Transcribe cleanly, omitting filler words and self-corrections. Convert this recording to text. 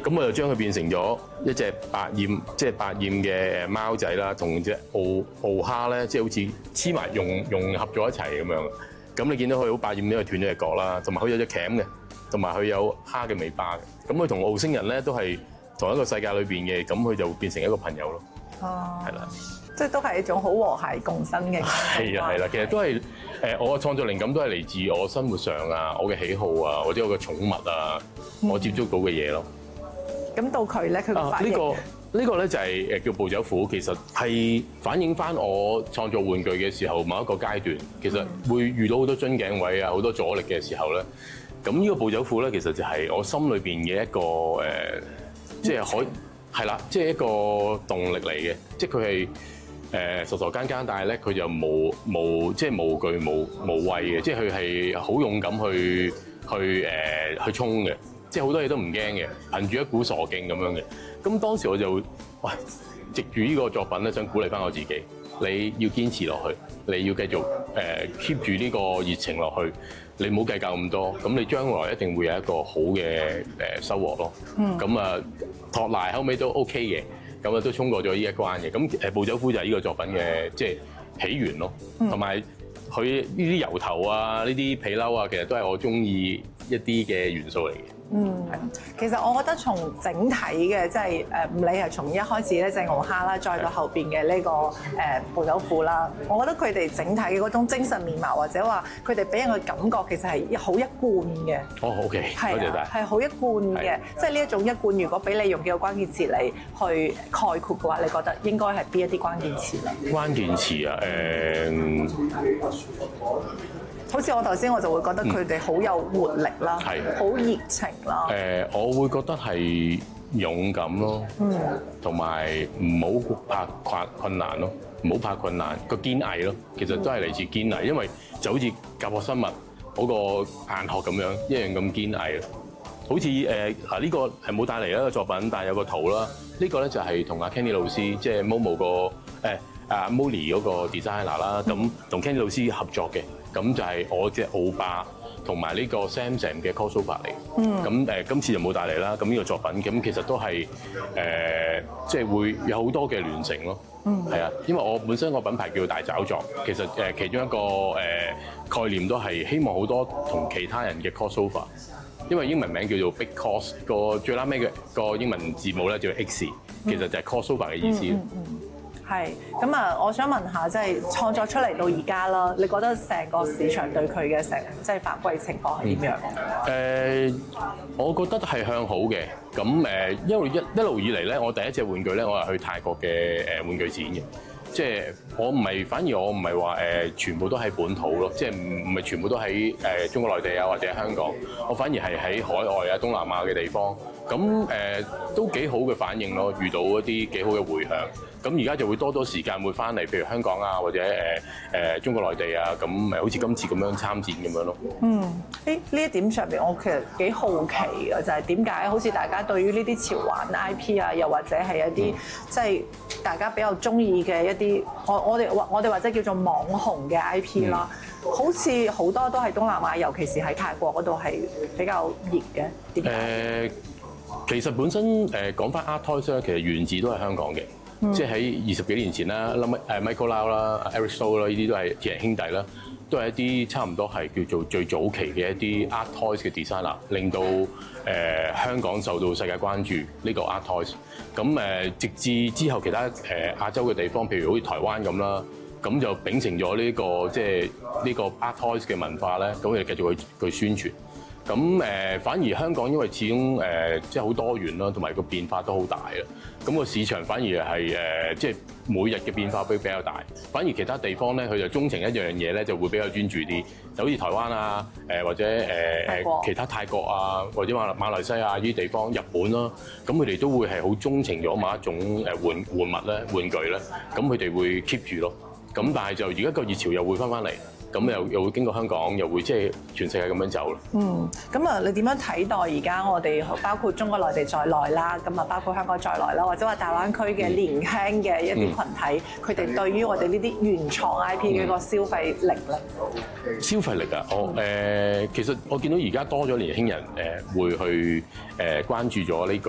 咁我就將佢變成咗一隻百厭，即係百厭嘅貓仔啦，同隻澳蝦咧，即係好似黐埋融合咗一齊咁樣。咁你見到佢好百厭，因為斷咗隻角啦，同埋佢有隻鉗嘅，同埋佢有蝦嘅尾巴嘅。咁佢同澳星人咧都係同一個世界裏邊嘅，咁佢就變成一個朋友咯。哦，係啦， 即係都係一種好和諧共生嘅。 係啊，其實都係我嘅創作靈感都係嚟自我生活上啊，我嘅喜好啊，或者我嘅寵物啊，我接觸到嘅嘢咯。 咁到佢咧，佢個反應呢個咧就係叫暴走虎，其實係反映翻我創作玩具嘅時候某一個階段，其實會遇到好多樽頸位啊，好多阻力嘅時候咧。咁呢個暴走虎咧，其實就係我心裏邊嘅一個即係係啦，即係一個動力嚟嘅，即係佢係傻傻更更，但係咧佢就即係無懼無畏嘅，即係佢係好勇敢去衝嘅。即係好多嘢都唔驚嘅，憑住一股傻勁咁樣嘅。咁當時我就喂，藉住呢個作品咧，想鼓勵翻我自己，你要堅持落去，你要繼續keep 住呢個熱情落去，你唔好計較咁多，咁你將來一定會有一個好嘅收穫咯。咁啊，托賴後尾都 OK 嘅，咁啊都衝過咗呢一關嘅。咁暴走虎就係呢個作品嘅即係起源咯，同埋佢呢啲油頭啊，呢啲皮褸啊，其實都係我中意一啲嘅元素嚟嘅。 其實我覺得從整體嘅，即係唔理係從一開始咧隻澳蝦啦，再到後邊嘅呢個暴走虎啦，我覺得佢哋整體嘅嗰種精神面貌，或者話佢哋俾人嘅感覺，其實係好一貫嘅。 哦 ，OK， 多謝晒。 係好一貫嘅，即係呢一種一貫。如果俾你用幾個關鍵詞嚟去概括嘅話，你覺得應該係邊一啲關鍵詞咧？ 關鍵詞啊， 好似我頭先我就會覺得佢哋好有活力啦，好熱情啦。 我會覺得係勇敢咯，同埋唔好怕困難咯，唔好怕困難個堅毅咯。其實都係嚟自堅毅，因為就好似甲殼生物嗰個硬殼咁樣一樣咁堅毅咯。好似呢個係冇帶嚟一個作品，但係有個圖啦。呢個咧就係同阿 Kenny 老師，即係 Momo 個阿 Molly 嗰個 designer 啦，咁同 Kenny 老師合作嘅。咁就係我隻澳霸同埋呢個 Sam 嘅 crossover 嚟。咁今次就冇帶嚟啦。咁呢個作品咁其實都係即係會有好多嘅聯乘咯。係啊，因為我本身個品牌叫做大找作，其實其中一個概念都係希望好多同其他人嘅 crossover。因為英文名叫做 Big Cross， 個最拉尾嘅個英文字母咧叫 X， 其實就係 crossover 嘅意思。 係咁啊！我想問下，即係創作出嚟到而家啦，你覺得成個市場對佢嘅即係反饋情況係點樣？ 我覺得係向好嘅。咁一路以嚟咧，我第一隻玩具咧，我係去泰國嘅玩具展嘅。即係反而我唔係話全部都喺本土咯，即係唔係全部都喺中國內地啊或者香港，我反而係喺海外啊東南亞嘅地方，咁都幾好嘅反應咯，遇到一啲幾好嘅迴響。咁而家就會多時間會翻嚟，譬如香港啊或者中國內地啊，咁好似今次咁樣參展咁樣咯。 呢一點上邊我其實幾好奇嘅，就係點解好似大家對於呢啲潮玩 IP 啊，又或者係一啲即係大家比較中意嘅一啲我哋或者叫做網紅嘅 IP 啦，好似好多都係東南亞，尤其是喺泰國嗰度係比較熱嘅。點解？ 其實本身講翻 Art Toys 咧，其實源自都係香港嘅。即係喺20幾年前啦，Michael Lau 啦、Eric So 啦，呢啲都係鐵人兄弟啦，都係一啲差唔多係叫做最早期嘅一啲 Art Toys 嘅 designer， 令到香港受到世界關注呢個 Art Toys。咁直至之後其他亞洲嘅地方，譬如好似台灣咁啦，咁就秉承咗呢個即係呢個 Art Toys 嘅文化咧，咁就繼續去宣傳。咁反而香港因為始終即係好多元啦，同埋個變化都好大啊。咁個市場反而係即係每日嘅變化比較大。反而其他地方咧，佢就鍾情一樣嘢咧，就會比較專注啲。就好似台灣啊，或者其他泰國啊，或者馬來西亞呢啲地方、日本啦，咁佢哋都會係好鍾情咗某一種玩具咧，咁佢哋會 keep 住咯。咁但係就而家個熱潮又會翻嚟。咁又會經過香港，又會即係全世界咁樣走咯。 咁啊，你點樣睇待而家我哋包括中國內地在內啦，咁啊包括香港在內啦，或者話大灣區嘅年輕嘅一啲群體，佢哋對於我哋呢啲原創 IP 嘅一個消費力咧？ 消費力啊，其實我見到而家多咗年輕人會去關注咗呢個